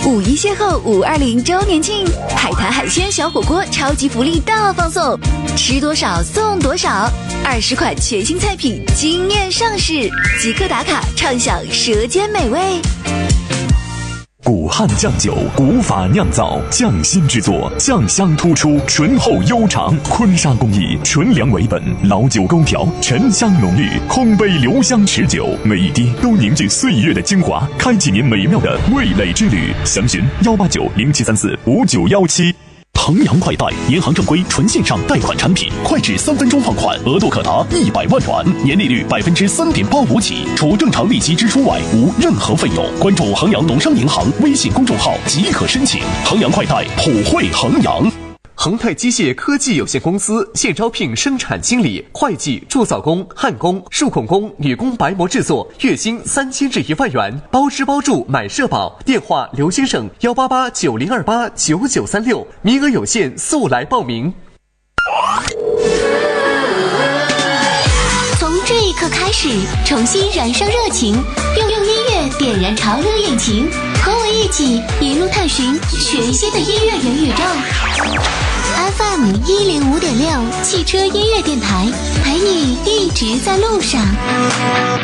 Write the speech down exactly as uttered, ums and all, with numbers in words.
五一邂逅五二零周年庆，海苔海鲜小火锅超级福利大放送，吃多少送多少，二十款全新菜品惊艳上市，即刻打卡畅享舌尖美味。 古汉酱酒，古法酿造，匠心制作，酱香突出，醇厚悠长。昆沙工艺，纯粮为本，老酒勾调，沉香浓郁，空杯留香持久，每一滴都凝聚岁月的精华，开启您美妙的味蕾之旅。详询幺八九零七三四五九幺七。衡阳快贷，银行正规纯线上贷款产品，快至三分钟放款，额度可达一百万元，年利率百分之三点八五起，除正常利息支出外，无任何费用。关注衡阳农商银行微信公众号即可申请。衡阳快贷，普惠衡阳。 恒泰机械科技有限公司现招聘生产经理、会计、铸造工、焊工、数控工、女工白膜制作，月薪三千至一万元，包吃包住买社保。电话刘先生幺八八九零二八九九三六，名额有限，速来报名。 从这一刻开始，重新燃烧热情，用用音乐点燃潮流引擎，和我一起一路探寻全新的音乐元宇宙。F M 一零五点六汽车音乐电台，陪你一直在路上。